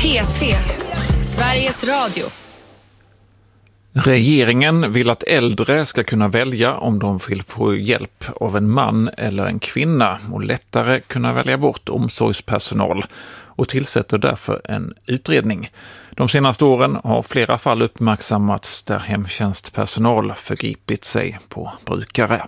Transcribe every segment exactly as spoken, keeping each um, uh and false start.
P tre, Sveriges Radio. Regeringen vill att äldre ska kunna välja om de vill få hjälp av en man eller en kvinna och lättare kunna välja bort omsorgspersonal och tillsätter därför en utredning. De senaste åren har flera fall uppmärksammats där hemtjänstpersonal förgripit sig på brukare.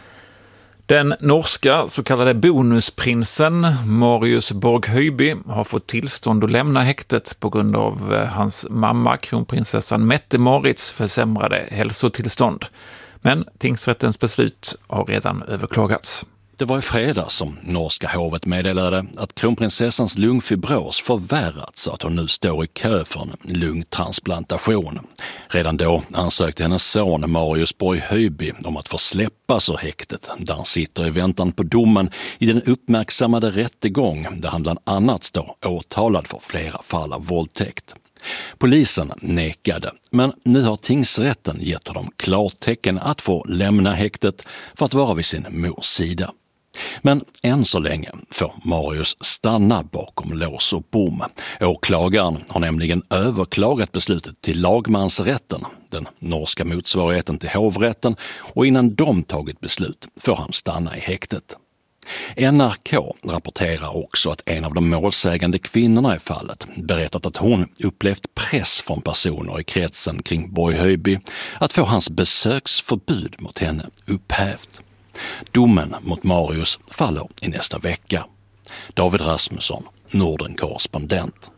Den norska så kallade bonusprinsen Marius Borg-Høiby har fått tillstånd att lämna häktet på grund av hans mamma, kronprinsessan Mette-Marits, försämrade hälsotillstånd. Men tingsrättens beslut har redan överklagats. Det var i fredag som norska hovet meddelade att kronprinsessans lungfibros förvärrats så att hon nu står i kö för en lungtransplantation. Redan då ansökte hennes son Marius Borg-Høiby om att få släppas ur häktet där han sitter i väntan på domen i den uppmärksammade rättegång där han bland annat står åtalad för flera fall av våldtäkt. Polisen nekade, men nu har tingsrätten gett honom klartecken att få lämna häktet för att vara vid sin mors sida. Men än så länge får Marius stanna bakom lås och bom. Åklagaren har nämligen överklagat beslutet till lagmansrätten, den norska motsvarigheten till hovrätten, och innan de tagit beslut får han stanna i häktet. N R K rapporterar också att en av de målsägande kvinnorna i fallet berättat att hon upplevt press från personer i kretsen kring Borg-Høiby att få hans besöksförbud mot henne upphävt. Domen mot Marius faller i nästa vecka. David Rasmusson, Norden-korrespondent.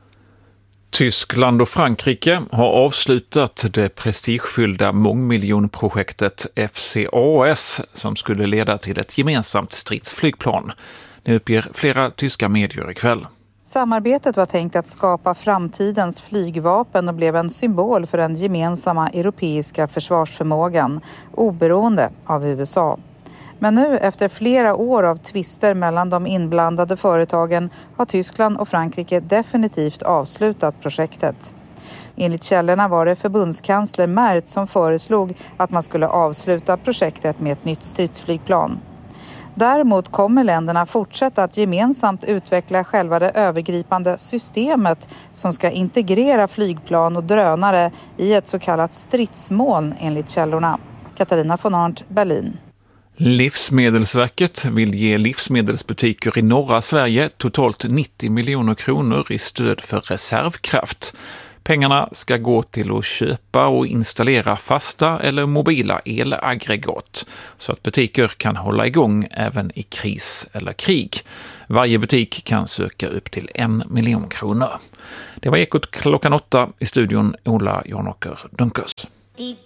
Tyskland och Frankrike har avslutat det prestigefyllda mångmiljonprojektet F C A S som skulle leda till ett gemensamt stridsflygplan. Det uppger flera tyska medier ikväll. Samarbetet var tänkt att skapa framtidens flygvapen och blev en symbol för den gemensamma europeiska försvarsförmågan, oberoende av U S A. Men nu efter flera år av tvister mellan de inblandade företagen har Tyskland och Frankrike definitivt avslutat projektet. Enligt källorna var det förbundskansler Merz som föreslog att man skulle avsluta projektet med ett nytt stridsflygplan. Däremot kommer länderna fortsätta att gemensamt utveckla själva det övergripande systemet som ska integrera flygplan och drönare i ett så kallat stridsmoln enligt källorna. Katarina von Arndt, Berlin. Livsmedelsverket vill ge livsmedelsbutiker i norra Sverige totalt nittio miljoner kronor i stöd för reservkraft. Pengarna ska gå till att köpa och installera fasta eller mobila elaggregat så att butiker kan hålla igång även i kris eller krig. Varje butik kan söka upp till en miljon kronor. Det var Ekot klockan åtta, i studion Ola Janåker Dunkers.